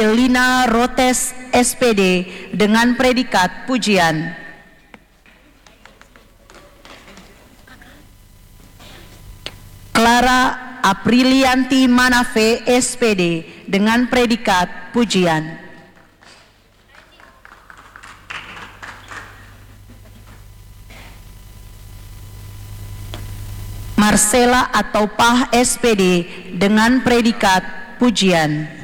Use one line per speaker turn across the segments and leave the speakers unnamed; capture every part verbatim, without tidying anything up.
Elina Rotes S P D dengan predikat pujian. Clara Aprilianti Manafe S P D dengan predikat pujian. Marcela atau Pah S P D dengan predikat pujian.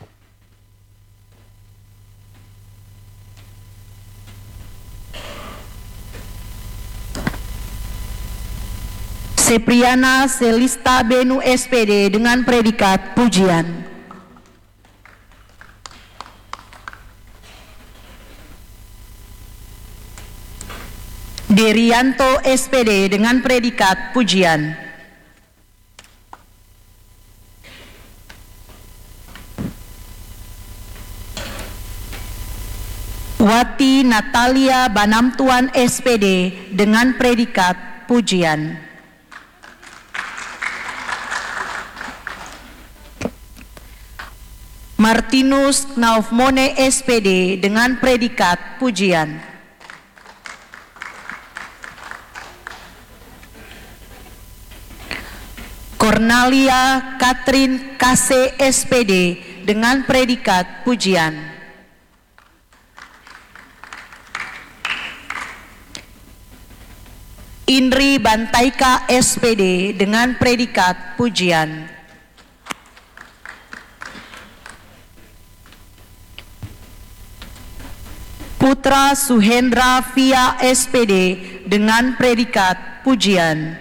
Sepriana Selista Benu S P D dengan predikat pujian. Derianto S P D dengan predikat pujian. Wati Natalia Banamtuan S P D dengan predikat pujian. Martinus Naufmone S P D dengan predikat pujian. Cornelia Katrin K C S P D dengan predikat pujian. Indri Bantaika S P D dengan predikat pujian. Putra Suhendra Via S P D dengan predikat pujian.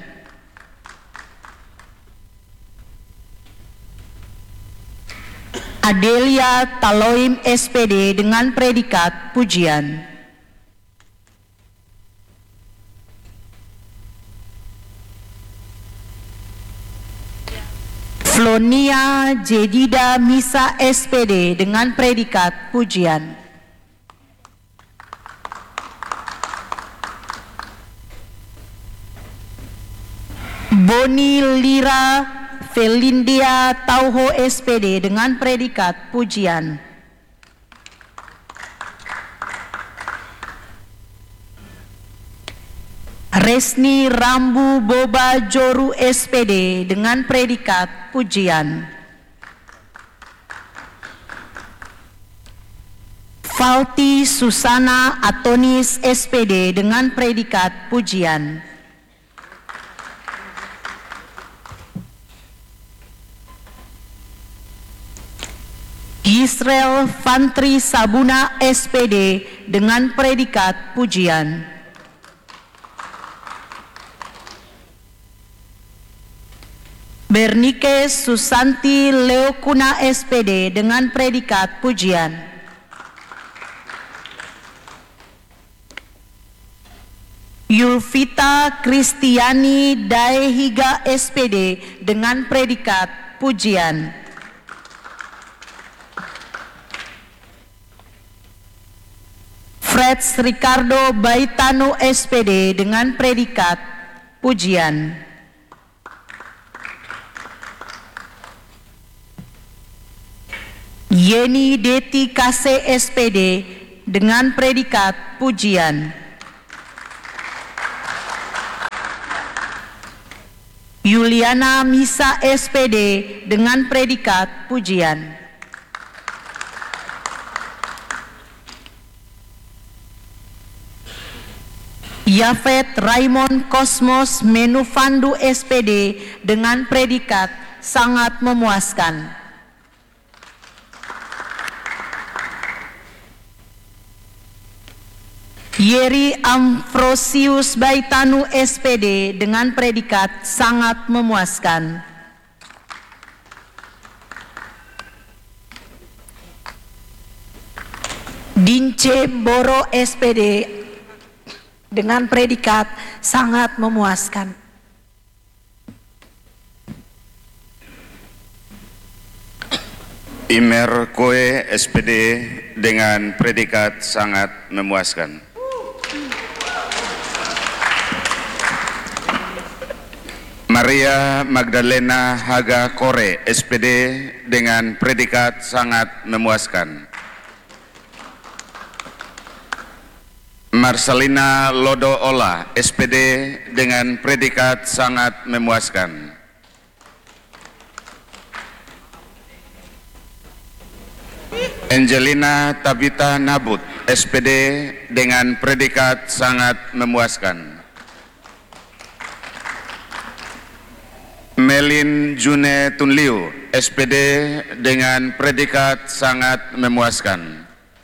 Adelia Taloim S P D dengan predikat pujian. Flonia Jedida Misa S P D dengan predikat pujian. Boni Lira Felindia Tauho S P D dengan predikat pujian. Resni Rambu Boba Joru S P D dengan predikat pujian. Falti Susana Atonis S P D dengan predikat pujian. Yisrael Fantri Sabuna S P D dengan predikat pujian. Bernike Susanti Leokuna S P D dengan predikat pujian. Yulvita Kristiani Daehiga S P D dengan predikat pujian. Freds Ricardo Baitano S P D dengan predikat pujian. Yeni Deti K C S P D dengan predikat pujian. Yuliana Misa S P D dengan predikat pujian. Yafet Raymond Kosmos Menufandu S P D dengan predikat sangat memuaskan. Yeri Amfrosius Baitanu S P D dengan predikat sangat memuaskan. Dince Boro S P D dengan predikat sangat memuaskan.
Imer Koe S P D dengan predikat sangat memuaskan. Maria Magdalena Haga Kore, S P D, dengan predikat sangat memuaskan. Marcelina Lodo Ola, S P D, dengan predikat sangat memuaskan. Angelina Tabita Nabut, S P D, dengan predikat sangat memuaskan. Melin June Tunliu, S P D, dengan predikat sangat memuaskan.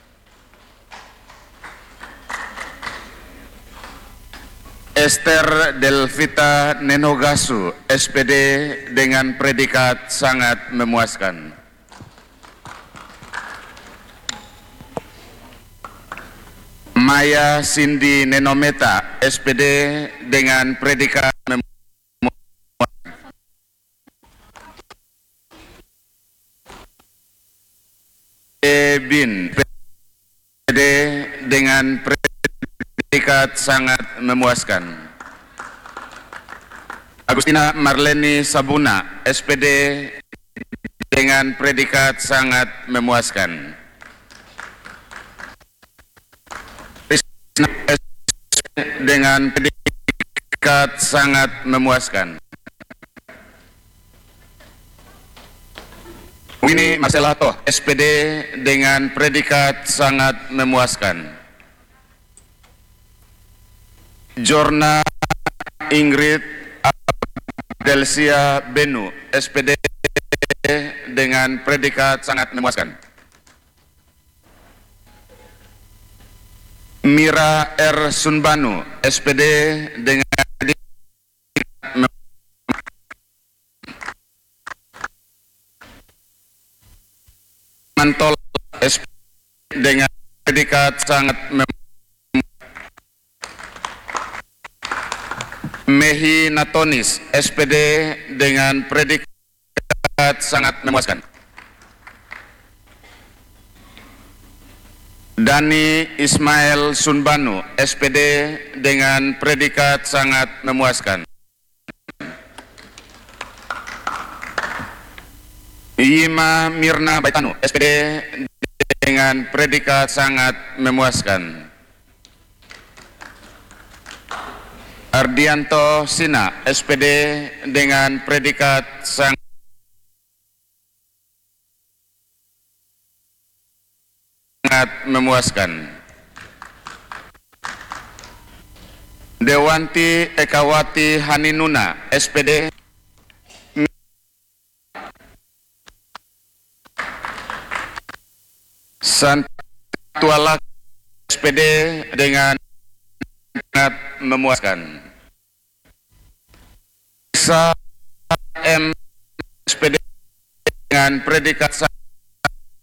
Esther Delvita Nenogasu, S P D, dengan predikat sangat memuaskan. Maya Cindy Nenometa, S P D, dengan predikat memuaskan. Bin, S P D, dengan predikat sangat memuaskan. Agustina Marleni Sabuna, S P D, dengan predikat sangat memuaskan. Krisna S P D, dengan predikat sangat memuaskan. Winnie Marcelato, S P D, dengan predikat sangat memuaskan. Jorna Ingrid Delsia Benu, S P D, dengan predikat sangat memuaskan. Mira R. Sunbanu, S P D, dengan predikat memuaskan. Mantola, S P D, dengan predikat sangat memuaskan. Mehi Natonis, S P D, dengan predikat sangat memuaskan. Dani Ismail Sunbanu, S P D, dengan predikat sangat memuaskan. Yima Mirna Baitanu, S P D, dengan predikat sangat memuaskan. Ardianto Sina, S P D, dengan predikat sangat memuaskan. Dewanti Ekawati Haninuna, S P D, Santualak, S P D, dengan sangat memuaskan. Sa M, S P D, dengan predikat sangat